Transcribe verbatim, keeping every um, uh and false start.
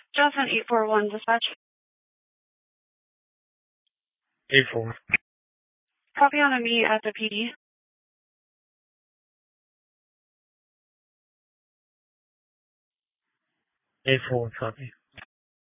Johnson eight four one dispatch. eight four. Copy on a meet at the P D. eight four, copy.